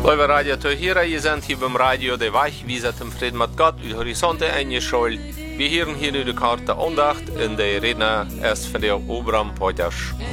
Lieve Radio Tohira, je zijn hier beim Radio de Weg, wie zetten vrede met God, uw horizonten eingescholten. Wir hören hier nu de Karte Ondacht in der Redner erst von der Obram Poiters.